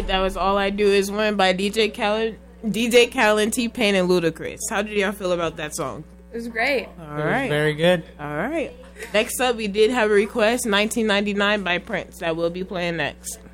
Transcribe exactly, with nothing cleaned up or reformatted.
right, that was All I Do Is Win by D J Khaled, D J Khaled, T-Pain, and Ludacris. How did y'all feel about that song? It was great. All It right. was very good. All right. Next up, we did have a request, nineteen ninety-nine by Prince, that we'll be playing next.